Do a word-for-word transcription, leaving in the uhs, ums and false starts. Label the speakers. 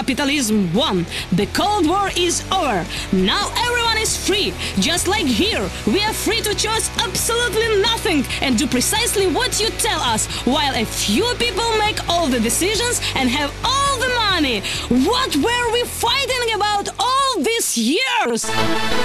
Speaker 1: Capitalism won. The Cold War is over. Now everyone is free. Just like here, we are free to choose absolutely nothing and do precisely what you tell us, while a few people make all the decisions and have all the money. What were we fighting about all these years?